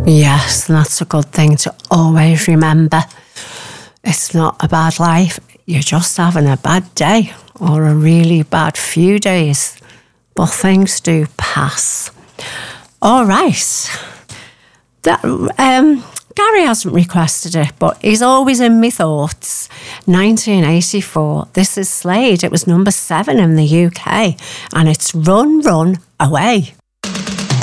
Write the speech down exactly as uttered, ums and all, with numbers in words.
Yes, and that's a good thing to always remember. It's not a bad life. You're just having a bad day or a really bad few days. But things do pass. All right. That, um, Gary hasn't requested it, but he's always in my thoughts. nineteen eighty-four. This is Slade. It was number seven in the U K. And it's Run, Run Away.